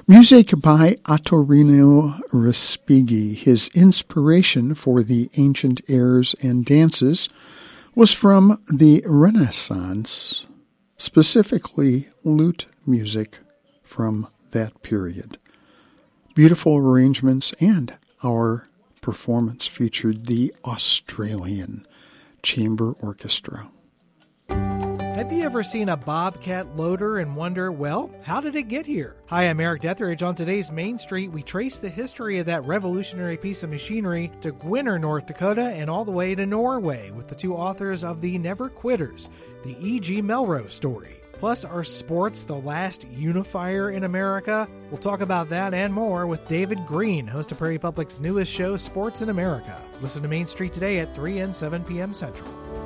Music by Ottorino Respighi. His inspiration for the ancient airs and dances was from the Renaissance, specifically lute music from that period. Beautiful arrangements, and our performance featured the Australian Chamber Orchestra. Have you ever seen a Bobcat loader and wonder, well, how did it get here? Hi, I'm Eric Detheridge. On today's Main Street, we trace the history of that revolutionary piece of machinery to Gwinner, North Dakota, and all the way to Norway with the two authors of The Never Quitters, the E.G. Melrose story. Plus, are sports the last unifier in America? We'll talk about that and more with David Green, host of Prairie Public's newest show, Sports in America. Listen to Main Street today at 3 and 7 p.m. Central.